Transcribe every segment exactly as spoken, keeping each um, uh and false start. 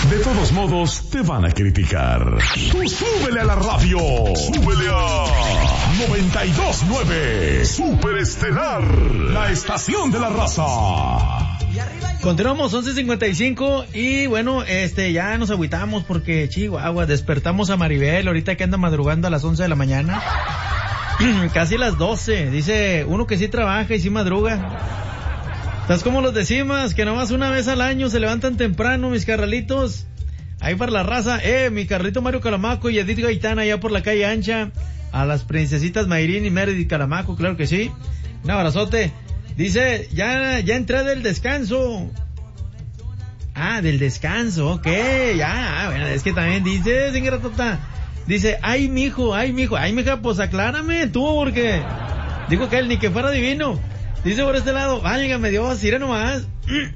De todos modos, te van a criticar. Tú súbele a la radio. Súbele a noventa y dos punto nueve. Super Estelar, la estación de la raza. Continuamos, once cincuenta y cinco, y bueno, este, ya nos agüitamos porque, chihuahua, despertamos a Maribel, ahorita que anda madrugando a las once de la mañana. Casi las doce, dice uno que sí trabaja y sí madruga. Estás como los de Cimas, que nomás una vez al año se levantan temprano, mis carnalitos. Ahí para la raza, eh, mi Carlito Mario Calamaco y Edith Gaitán allá por la calle ancha. A las princesitas Mayrín y Meredith Calamaco, claro que sí. Un abrazote. Dice, ya, ya entré del descanso. Ah, del descanso, ok, ya, bueno, es que también dice, señora Tota, dice, ay, mijo, ay, mijo, ay, mija, pues aclárame tú, porque dijo que él ni que fuera divino. Dice por este lado, válgame Dios, iré nomás.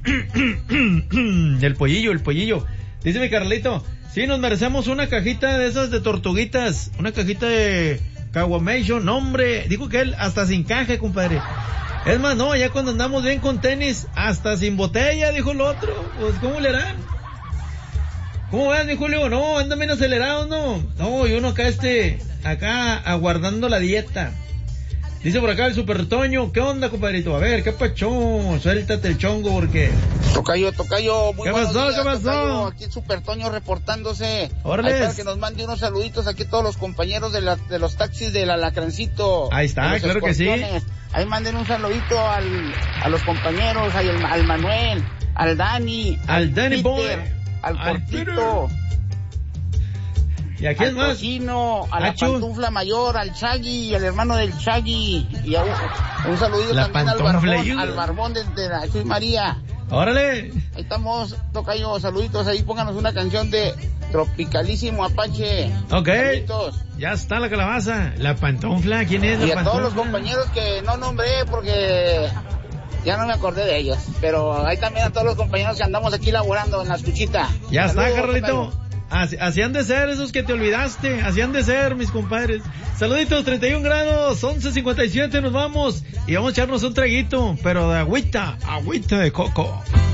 El pollillo, el pollillo. Dice mi Carlito, sí, nos merecemos una cajita de esas de tortuguitas, una cajita de Caguamation, no hombre, dijo que él hasta sin caja, compadre. Es más, no, ya cuando andamos bien con tenis, hasta sin botella, dijo el otro. Pues, ¿cómo le harán? ¿Cómo ves, mi Julio? No, anda bien acelerado, ¿no? No, y uno acá este, acá aguardando la dieta. Dice por acá el Super Toño, ¿qué onda, compadrito? A ver, ¿qué pachón? Suéltate el chongo, porque... Tocayo, Tocayo, muy ¿Qué buenos pasó? días, ¿Qué pasó? Tocayo, aquí el Super Toño reportándose. Órale. Ahí para que nos mande unos saluditos aquí todos los compañeros de, la, de los taxis del Alacrancito. Ahí está, claro que sí. Ahí manden un saludito al, a los compañeros, al, al Manuel, al Dani, al, al Dani Peter, Boy, al Portito. Peter. ¿Y a quién al más? Cocino, a Achu. la pantufla mayor, al Chagui, al hermano del Chagui, y a un, un saludito La también al pantufla, barbón, yo. al barbón de, de la Chuy María. Órale. Ahí estamos, Tocayo, saluditos, ahí pónganos una canción de Tropicalísimo Apache. Ok. Saluditos. Ya está la calabaza. La pantufla, ¿quién es la Y a pantufla? todos los compañeros que no nombré porque ya no me acordé de ellos, pero ahí también a todos los compañeros que andamos aquí laborando en la escuchita. Ya Saludos, está, Carlito. Tocayo. Así, así han de ser esos que te olvidaste, así han de ser, mis compadres. Saluditos, treinta y un grados, once cincuenta y siete, nos vamos y vamos a echarnos un traguito, pero de agüita, agüita de coco.